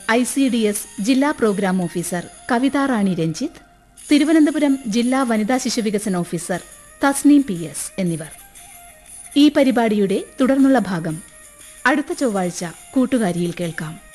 ICDS ജില്ലാ programme officer കവിത റാണി രഞ്ജിത്ത്, തിരുവനന്തപുരം ജില്ലാ വനിതാ ശിശുവികസന ഓഫീസർ തസ്നീം PS എന്നിവർ. ഈ പരിപാടിയുടെ തുടർന്നുള്ള ഭാഗം അടുത്ത ചൊവ്വാഴ്ച കൂട്ടുകാരിയിൽ കേൾക്കാം.